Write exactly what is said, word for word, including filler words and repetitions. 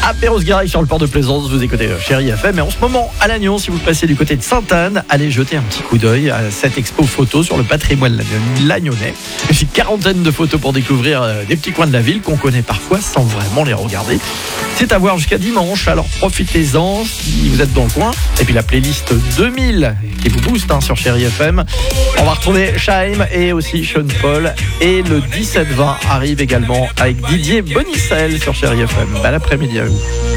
à Perros-Guirec sur le port de Plaisance. Vous écoutez Chérie F M. Et en ce moment, à Lannion, si vous passez du côté de Sainte-Anne, allez jeter un petit coup d'œil à cette expo photo sur le patrimoine lagnonnais. Une quarantaine de photos pour découvrir des petits coins de la ville qu'on connaît parfois sans vraiment les regarder. C'est à voir jusqu'à dimanche, alors profitez-en si vous êtes dans le coin. Et puis la playlist deux mille qui vous booste hein, sur Chérie F M. On va retrouver Shaim et aussi Sean Paul. Et le dix-sept vingt arrive également avec Didier Bonicel sur Chérie F M. Bon après-midi à vous.